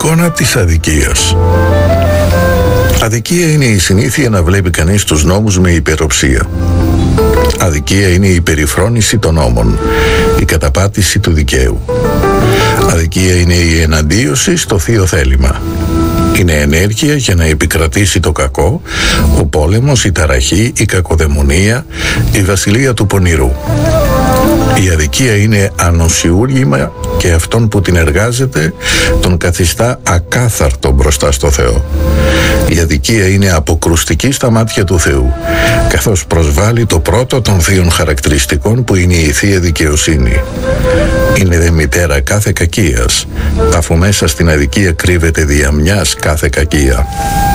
εικόνα της αδικίας. Αδικία είναι η συνήθεια να βλέπει κανείς τους νόμους με υπεροψία. Αδικία είναι η περιφρόνηση των νόμων, η καταπάτηση του δικαίου. Αδικία είναι η εναντίωση στο θείο θέλημα. Είναι ενέργεια για να επικρατήσει το κακό, ο πόλεμος, η ταραχή, η κακοδαιμονία, η βασιλεία του πονηρού. Η αδικία είναι ανοσιούργημα και αυτόν που την εργάζεται τον καθιστά ακάθαρτο μπροστά στο Θεό. Η αδικία είναι αποκρουστική στα μάτια του Θεού, καθώς προσβάλλει το πρώτο των θείων χαρακτηριστικών που είναι η θεία δικαιοσύνη. Είναι δε μητέρα κάθε κακίας, αφού μέσα στην αδικία κρύβεται δια μιας κάθε κακία.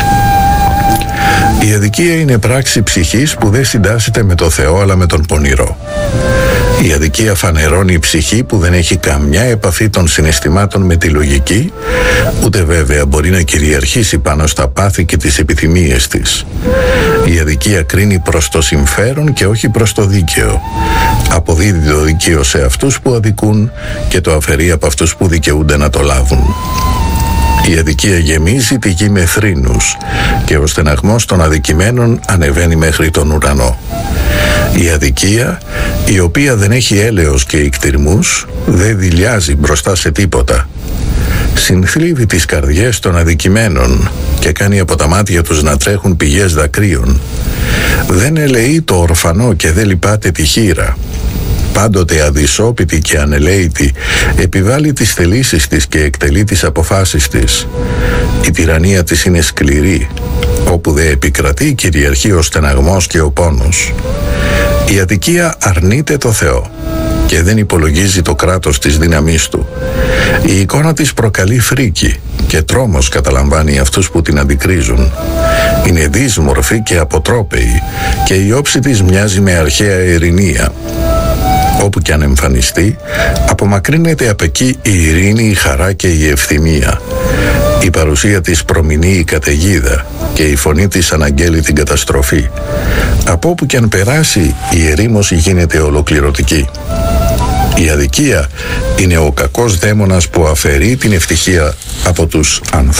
Η αδικία είναι πράξη ψυχής που δεν συντάσσεται με το Θεό αλλά με τον πονηρό. Η αδικία φανερώνει η ψυχή που δεν έχει καμιά επαφή των συναισθημάτων με τη λογική, ούτε βέβαια μπορεί να κυριαρχήσει πάνω στα πάθη και τις επιθυμίες της. Η αδικία κρίνει προς το συμφέρον και όχι προς το δίκαιο. Αποδίδει το δίκαιο σε αυτούς που αδικούν και το αφαιρεί από αυτούς που δικαιούνται να το λάβουν. Η αδικία γεμίζει τη γη με θρήνους και ο στεναγμός των αδικημένων ανεβαίνει μέχρι τον ουρανό. Η αδικία, η οποία δεν έχει έλεος και ικτηρμούς, δεν δειλιάζει μπροστά σε τίποτα. Συνθλίβει τις καρδιές των αδικημένων και κάνει από τα μάτια τους να τρέχουν πηγές δακρύων. Δεν ελεεί το ορφανό και δεν λυπάται τη χήρα. Πάντοτε αδυσόπιτη και ανελαίητη, επιβάλλει τις θελήσεις της και εκτελεί τις αποφάσεις της. Η τυραννία της είναι σκληρή. Όπου δεν επικρατεί, κυριαρχεί ο στεναγμός και ο πόνος. Η αδικία αρνείται το Θεό και δεν υπολογίζει το κράτος της δύναμής του. Η εικόνα της προκαλεί φρίκη και τρόμος καταλαμβάνει αυτούς που την αντικρίζουν. Είναι δύσμορφη και αποτρόπαιη και η όψη της μοιάζει με αρχαία ειρηνεία. Όπου κι αν εμφανιστεί, απομακρύνεται απ' εκεί η ειρήνη, η χαρά και η ευθυμία. Η παρουσία της προμηνεί η καταιγίδα και η φωνή της αναγγέλει την καταστροφή. Από όπου κι αν περάσει, η ερήμωση γίνεται ολοκληρωτική. Η αδικία είναι ο κακός δαίμονας που αφαιρεί την ευτυχία από τους ανθρώπους.